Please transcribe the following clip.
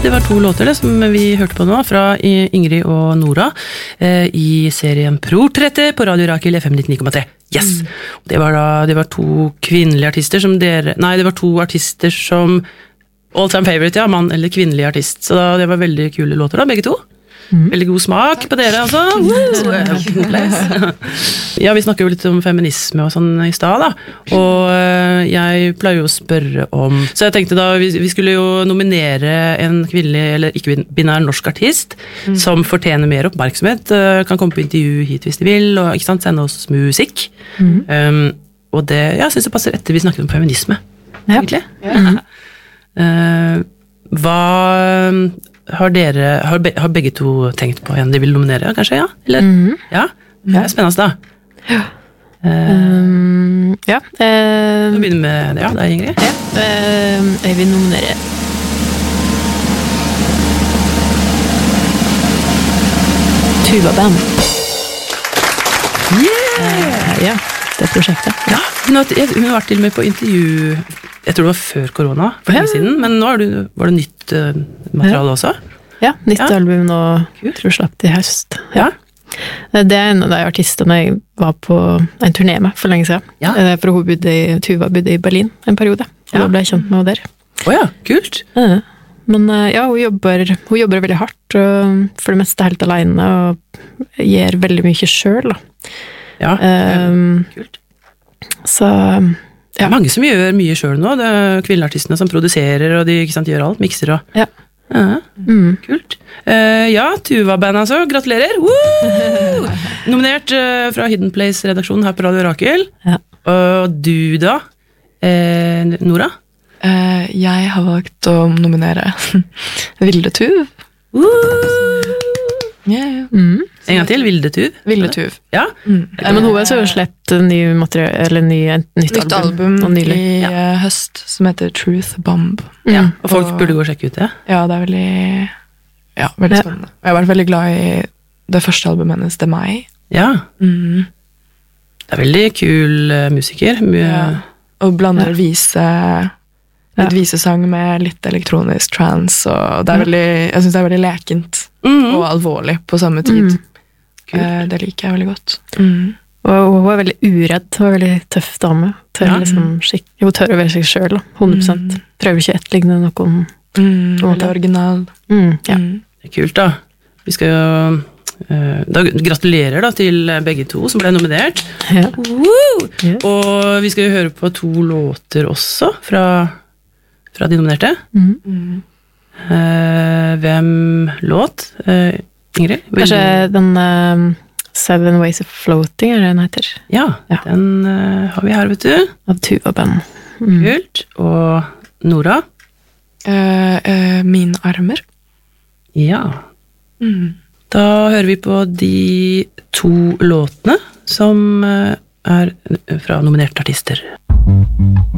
det var 2 låter det, som vi hørte på nå, fra Ingrid og Nora, i serien Portrettet på Radio Rakel FM 99,3. Yes! Det var 2 kvinnelige artister som det var 2 artister som all time favorite, ja, mann eller kvinnelig artist. Så det var veldig kule låter da, begge 2. Veldig god smak på dere, altså. Ja, vi snakker jo litt om feminisme og sånn i stad, da. Og jeg pleier jo å spørre om... Så jeg tenkte da, vi skulle jo nominere en kvinnelig eller ikke-binær norsk artist som fortjener mer oppmerksomhet, kan komme på intervju hit hvis de vil, og ikke sant, sende oss musikk. Og det, jeg synes det passer etter vi snakket om feminisme, egentlig. Hva... Har begge 2 tenkt på en de vil nominere, kanskje, ja? Eller? Ja? Det er spennende da. Ja. Vi begynner med det, ja, det er Ingrid. Ja, jeg vil nominere Tuva Band. Ja, det prosjektet. Ja, hun har vært til og med på intervju, jeg tror det var før korona, for lenge siden, men nå var det nytt materiale også. Ja, nytt album nå, tror jeg slapp til høst. Ja. Det er en av de artistene jeg var på en turné med for lenge siden. Ja. For Tuva bodde i Berlin en periode, og da ble jeg kjent med henne der. Åja, kult! Men ja, hun jobber veldig hardt, og for det meste helt alene, og gjør veldig mye selv, da. Ja, kult. Så... Det er mange som gjør mye selv nå, det er kvinneartistene som produserer, og de ikke sant, gjør alt, mikser og... Ja. Kult. Ja, Tuva-band altså, gratulerer! Nominert fra Hidden Place-redaksjonen her på Radio Rakel. Ja. Og du da, Nora? Jeg har valgt å nominere Vilde Tuv. En gang til, Vilde Tuv. Vilde Tuv. Ja. Men hun har så slett nytt album nylig i høst, som heter Truth Bomb. Ja, og folk burde gå og sjekke ut det. Ja, det er veldig spennende. Jeg har vært veldig glad i det første albumet hennes, Det er meg. Ja. Det er veldig kul musiker. Og blander visesang med litt elektronisk trance, og det er veldig, jeg synes det er veldig lekent og alvorlig på samme tid. Det liker jeg veldig godt. Og hun er veldig uredd, hun er veldig tøff dame. Hun tør å være seg selv, 100%. Prøver ikke etterligne noen. Veldig original. Det er kult da. Vi skal jo gratulerer da til begge 2 som ble nominert. Ja. Og vi skal jo høre på 2 låter også fra de nominerte. Hvem låt? Ingrid? Kanskje den 7 Ways of Floating, er det den heter? Ja, den har vi her, vet du. Av Tuva Band. Kult. Og Nora? Mine armer. Ja. Da hører vi på de 2 låtene som er fra nominerte artister.